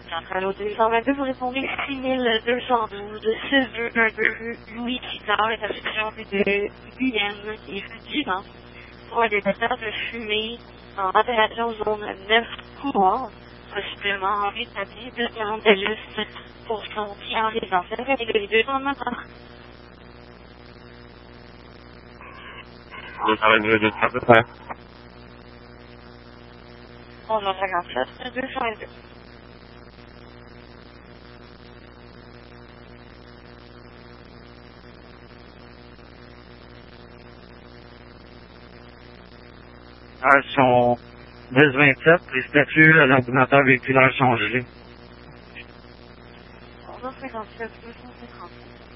Allô, 222, vous répondez 6212 de 6212 Louis Guitard, réception de Guyane, qui est suivant pour un détecteur de fumée en opération zone 9 couloir, possiblement rétabli de Candélus pour son client résidentiel, catégorie 2 en maintenant. 222, 200 à peu près. Bonjour, 57, 222. Sont 1027, les statuts, l'ordinateur véhiculaire sont gelés. Bonjour, 57, 250.